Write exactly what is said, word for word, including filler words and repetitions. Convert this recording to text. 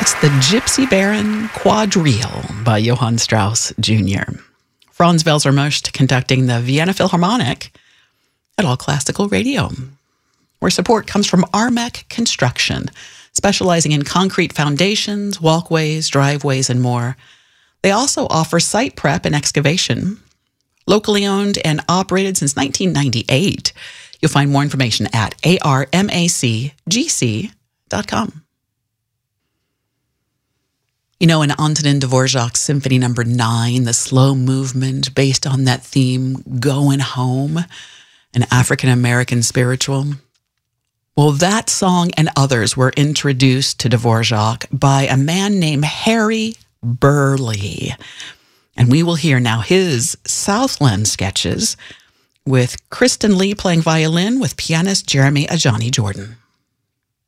It's the Gypsy Baron Quadrille by Johann Strauss Junior Franz Welser-Möst conducting the Vienna Philharmonic at All Classical Radio, where support comes from Armec Construction, specializing in concrete foundations, walkways, driveways, and more. They also offer site prep and excavation. Locally owned and operated since nineteen ninety-eight. You'll find more information at A R M A C G C dot com. You know, in Antonin Dvorak's Symphony Number Nine, the slow movement based on that theme, Going Home, an African-American spiritual. Well, that song and others were introduced to Dvorak by a man named Harry Burleigh. And we will hear now his Southland sketches with Kristen Lee playing violin with pianist Jeremy Ajani Jordan.